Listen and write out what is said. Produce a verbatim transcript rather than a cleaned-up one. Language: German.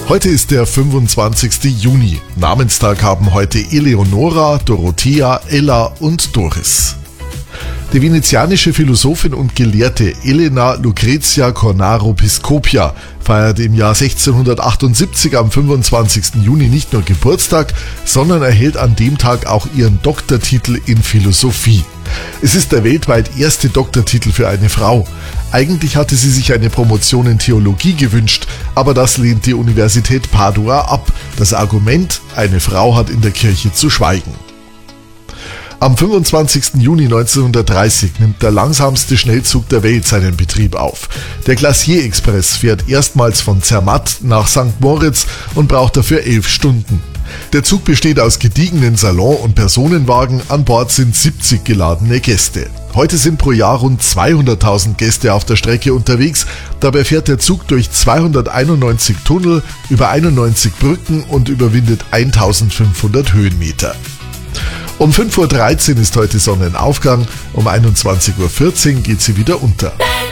Heute ist der fünfundzwanzigste Juni. Namenstag haben heute Eleonora, Dorothea, Ella und Doris. Die venezianische Philosophin und Gelehrte Elena Lucrezia Cornaro Piscopia feiert im Jahr sechzehnhundertachtundsiebzig am fünfundzwanzigsten Juni nicht nur Geburtstag, sondern erhält an dem Tag auch ihren Doktortitel in Philosophie. Es ist der weltweit erste Doktortitel für eine Frau. Eigentlich hatte sie sich eine Promotion in Theologie gewünscht, aber das lehnt die Universität Padua ab. Das Argument, eine Frau hat in der Kirche zu schweigen. Am fünfundzwanzigsten Juni neunzehnhundertdreißig nimmt der langsamste Schnellzug der Welt seinen Betrieb auf. Der Glacier Express fährt erstmals von Zermatt nach Sankt Moritz und braucht dafür elf Stunden. Der Zug besteht aus gediegenen Salon- und Personenwagen, an Bord sind siebzig geladene Gäste. Heute sind pro Jahr rund zweihunderttausend Gäste auf der Strecke unterwegs. Dabei fährt der Zug durch zweihunderteinundneunzig Tunnel, über einundneunzig Brücken und überwindet eintausendfünfhundert Höhenmeter. Um fünf Uhr dreizehn ist heute Sonnenaufgang, um einundzwanzig Uhr vierzehn geht sie wieder unter.